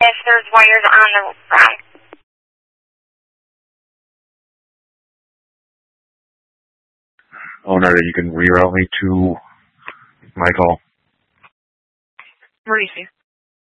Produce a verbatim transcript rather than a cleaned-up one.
if there's wires on the ground. Owner, you can reroute me to Michael. Mauricio.